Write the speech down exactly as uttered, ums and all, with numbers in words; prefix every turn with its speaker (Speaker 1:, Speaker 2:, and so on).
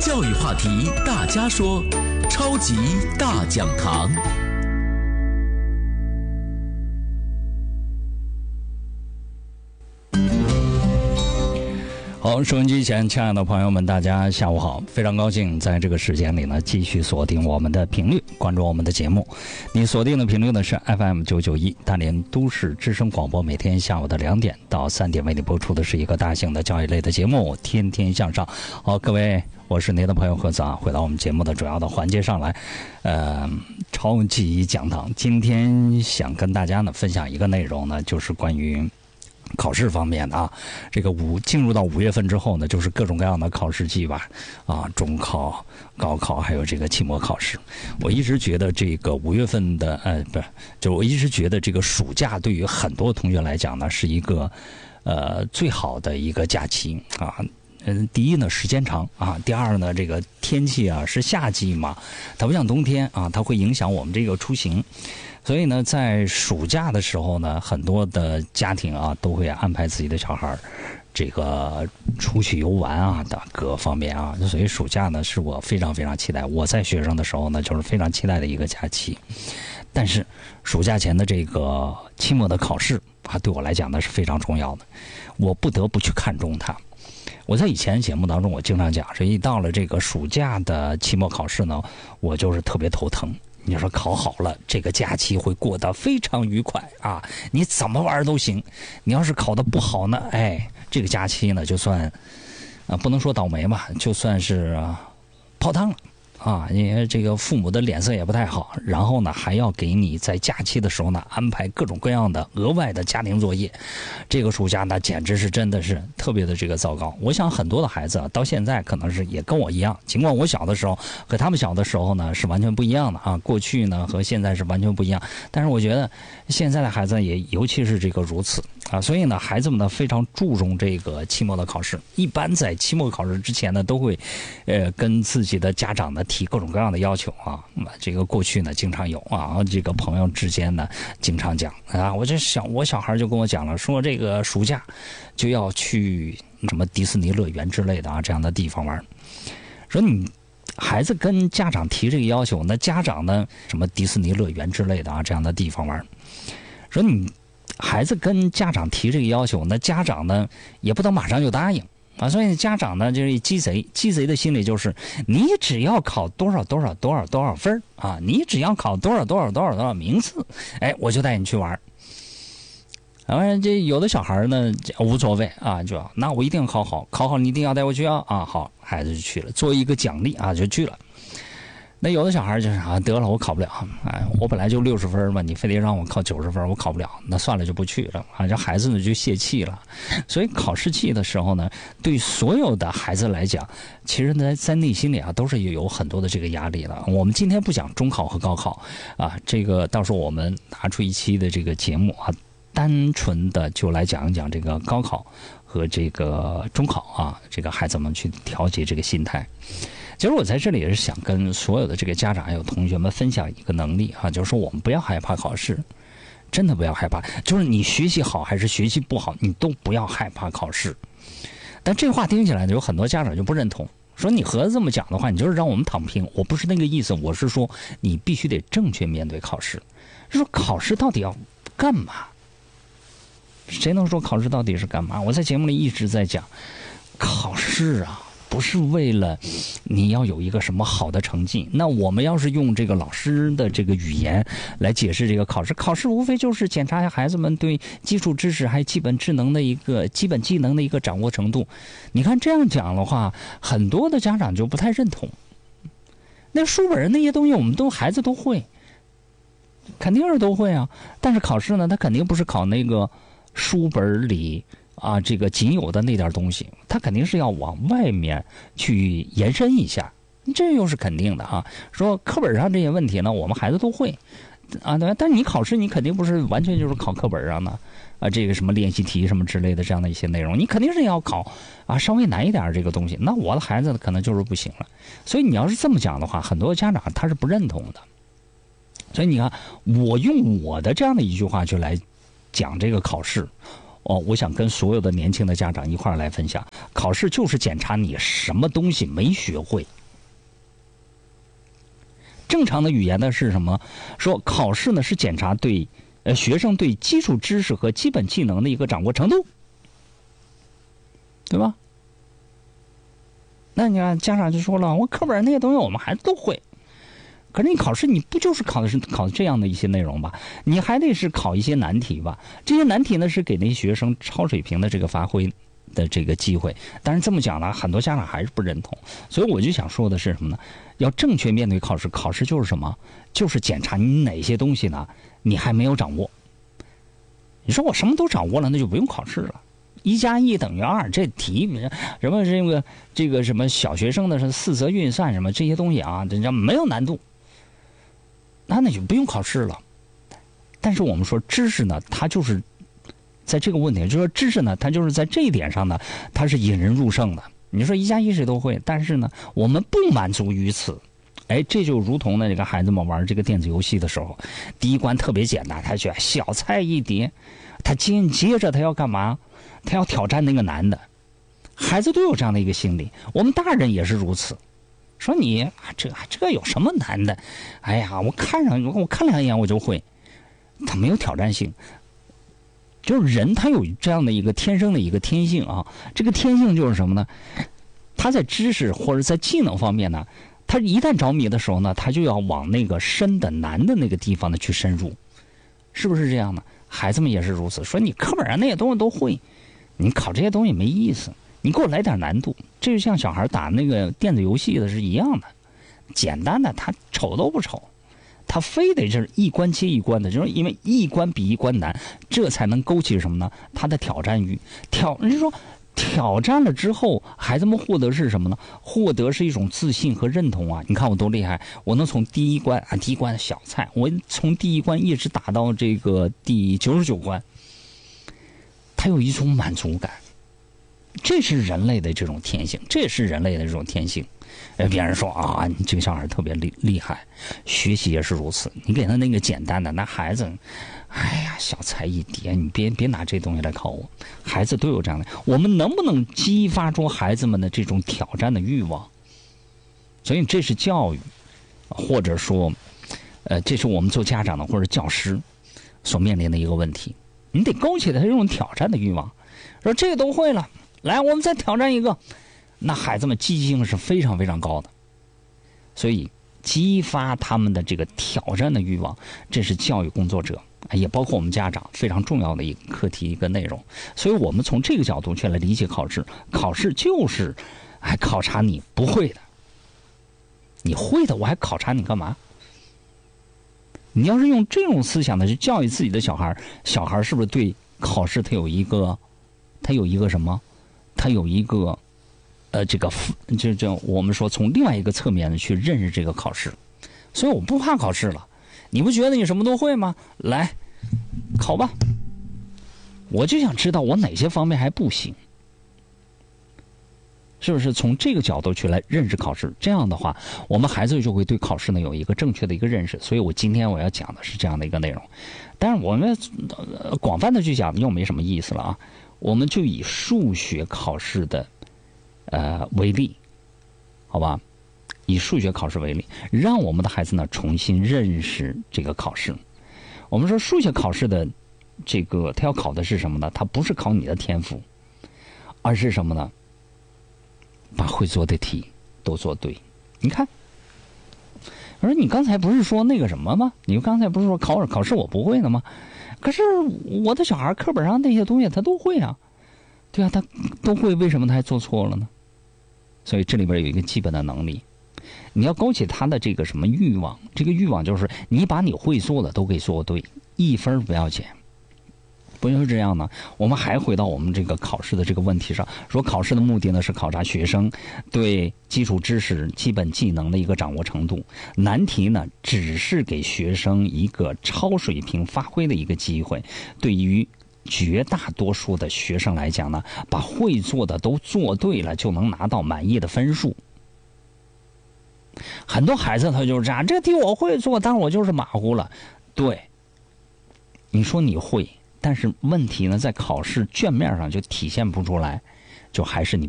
Speaker 1: 教育话题大家说，超级大讲堂。好，收音机前亲爱的朋友们，大家下午好！非常高兴在这个时间里呢，继续锁定我们的频率，关注我们的节目。你锁定的频率呢是 F M 九九一大连都市之声广播，每天下午的两点到三点为你播出的是一个大型的教育类的节目《天天向上》。好，各位，我是您的朋友何子啊，回到我们节目的主要的环节上来。呃，超级讲堂，今天想跟大家呢分享一个内容呢，就是关于考试方面的啊，这个五进入到五月份之后呢，就是各种各样的考试季吧，啊，中考、高考，还有这个期末考试。我一直觉得这个五月份的，呃，不是，就我一直觉得这个暑假对于很多同学来讲呢，是一个呃最好的一个假期啊。嗯，第一呢，时间长啊；第二呢，这个天气啊是夏季嘛，它不像冬天啊，它会影响我们这个出行。所以呢，在暑假的时候呢，很多的家庭啊都会安排自己的小孩这个出去游玩啊的各方面啊。所以暑假呢，是我非常非常期待。我在学生的时候呢，就是非常期待的一个假期。但是暑假前的这个期末的考试啊，对我来讲呢是非常重要的，我不得不去看重它。我在以前节目当中，我经常讲，所以到了这个暑假的期末考试呢，我就是特别头疼。你说考好了，这个假期会过得非常愉快啊，你怎么玩都行。你要是考得不好呢，哎，这个假期呢就算啊，不能说倒霉吧，就算是、啊、泡汤了。啊，因为这个父母的脸色也不太好，然后呢还要给你在假期的时候呢安排各种各样的额外的家庭作业，这个暑假呢简直是真的是特别的这个糟糕。我想很多的孩子啊，到现在可能是也跟我一样，尽管我小的时候和他们小的时候呢是完全不一样的啊，过去呢和现在是完全不一样，但是我觉得现在的孩子也尤其是这个如此啊，所以呢孩子们呢非常注重这个期末的考试，一般在期末考试之前呢都会呃跟自己的家长呢提各种各样的要求啊，这个过去呢经常有啊，这个朋友之间呢经常讲啊，我这小我小孩就跟我讲了，说这个暑假就要去什么迪士尼乐园之类的啊这样的地方玩，说你孩子跟家长提这个要求，那家长呢什么迪士尼乐园之类的啊这样的地方玩，说你孩子跟家长提这个要求，那家长呢也不能马上就答应。啊，所以家长呢就是鸡贼，鸡贼的心理就是你只要考多少多少多少多少分啊，你只要考多少多少多少多少名次，哎，我就带你去玩。啊，这有的小孩呢无所谓啊，就那我一定考好，考好你一定要带我去啊啊，好，孩子就去了，作为一个奖励啊就去了。那有的小孩就是啊，得了，我考不了，哎，我本来就六十分嘛，你非得让我考九十分，我考不了，那算了，就不去了啊。这孩子呢就泄气了。所以考试季的时候呢，对所有的孩子来讲，其实呢在内心里啊都是有很多的这个压力的。我们今天不讲中考和高考啊，这个到时候我们拿出一期的这个节目啊，单纯的就来讲一讲这个高考和这个中考啊，这个孩子们去调节这个心态。其实我在这里也是想跟所有的这个家长还有同学们分享一个能力啊，就是说我们不要害怕考试，真的不要害怕，就是你学习好还是学习不好，你都不要害怕考试。但这话听起来有很多家长就不认同，说你和这么讲的话，你就是让我们躺平。我不是那个意思，我是说你必须得正确面对考试。说考试到底要干嘛？谁能说考试到底是干嘛？我在节目里一直在讲，考试啊不是为了你要有一个什么好的成绩。那我们要是用这个老师的这个语言来解释这个考试，考试无非就是检查一下孩子们对基础知识还有基本智能的一个基本技能的一个掌握程度。你看这样讲的话，很多的家长就不太认同。那书本那些东西我们都孩子都会，肯定是都会啊。但是考试呢，他肯定不是考那个书本里啊，这个仅有的那点东西，他肯定是要往外面去延伸一下，这又是肯定的啊。说课本上这些问题呢，我们孩子都会啊，对，但你考试你肯定不是完全就是考课本上的啊，这个什么练习题什么之类的这样的一些内容，你肯定是要考啊稍微难一点这个东西。那我的孩子可能就是不行了。所以你要是这么讲的话，很多家长他是不认同的。所以你看，我用我的这样的一句话就来讲这个考试。哦，我想跟所有的年轻的家长一块儿来分享，考试就是检查你什么东西没学会， 正常的语言呢是什么？说考试呢是检查对呃学生对基础知识和基本技能的一个掌握程度，对吧？那你看家长就说了，我课本那些东西我们孩子都会，可是你考试你不就是考的是考这样的一些内容吧？你还得是考一些难题吧？这些难题呢是给那些学生超水平的这个发挥的这个机会。但是这么讲呢，很多家长还是不认同。所以我就想说的是什么呢？要正确面对考试，考试就是什么？就是检查你哪些东西呢你还没有掌握。你说我什么都掌握了，那就不用考试了。一加一等于二，这题什么这个这个什么小学生的是四则运算什么这些东西啊，这叫没有难度，那那就不用考试了。但是我们说知识呢，它就是在这个问题，就是说知识呢，它就是在这一点上呢，它是引人入胜的。你说一加一谁都会，但是呢，我们不满足于此。哎，这就如同呢，这个孩子们玩这个电子游戏的时候，第一关特别简单，他觉得小菜一碟，他接接着他要干嘛？他要挑战那个难的。孩子都有这样的一个心理，我们大人也是如此。说你这这有什么难的？哎呀，我看上我看两眼我就会，他没有挑战性。就是人他有这样的一个天生的一个天性啊，这个天性就是什么呢？他在知识或者在技能方面呢，他一旦着迷的时候呢，他就要往那个深的难的那个地方呢去深入，是不是这样的？孩子们也是如此。说你课本上那些东西都会，你考这些东西没意思，你给我来点难度。这就像小孩打那个电子游戏的是一样的，简单的他瞅都不瞅，他非得就是一关接一关的，就是因为一关比一关难，这才能勾起什么呢？他的挑战欲。挑，你说挑战了之后，孩子们获得是什么呢？获得是一种自信和认同啊！你看我多厉害，我能从第一关啊，第一关小菜，我从第一关一直打到这个第九十九关，他有一种满足感。这是人类的这种天性，这也是人类的这种天性。呃，别人说啊，你这个小孩特别厉厉害，学习也是如此。你给他那个简单的，那孩子，哎呀，小菜一碟，你别别拿这东西来考我。孩子都有这样的，我们能不能激发出孩子们的这种挑战的欲望？所以这是教育，或者说，呃，这是我们做家长的或者教师所面临的一个问题。你得勾起他这种挑战的欲望，说这个都会了，来，我们再挑战一个。那孩子们积极性是非常非常高的，所以激发他们的这个挑战的欲望，这是教育工作者，也包括我们家长非常重要的一个课题一个内容。所以我们从这个角度去来理解考试，考试就是还考察你不会的，你会的我还考察你干嘛？你要是用这种思想的去教育自己的小孩，小孩是不是对考试他有一个他有一个什么？他有一个呃，这个就就我们说从另外一个侧面去认识这个考试，所以我不怕考试了。你不觉得你什么都会吗？来，考吧。我就想知道我哪些方面还不行，是不是从这个角度去来认识考试？这样的话，我们孩子就会对考试呢有一个正确的一个认识。所以我今天我要讲的是这样的一个内容。但是我们、呃、广泛的去讲又没什么意思了啊。我们就以数学考试的。呃，为例，好吧，以数学考试为例，让我们的孩子呢重新认识这个考试。我们说数学考试的这个，他要考的是什么呢？他不是考你的天赋，而是什么呢？把会做的题都做对。你看，我说你刚才不是说那个什么吗？你刚才不是说考考试我不会的吗？可是我的小孩课本上那些东西他都会啊，对啊，他都会，为什么他还做错了呢？所以这里边有一个基本的能力，你要勾起他的这个什么欲望，这个欲望就是你把你会做的都给做对，一分不要减。不就是这样呢？我们还回到我们这个考试的这个问题上，说考试的目的呢是考察学生对基础知识、基本技能的一个掌握程度，难题呢只是给学生一个超水平发挥的一个机会。对于绝大多数的学生来讲呢，把会做的都做对了，就能拿到满意的分数。很多孩子他就是这样，这题我会做，但是我就是马虎了。对，你说你会，但是问题呢，在考试卷面上就体现不出来，就还是你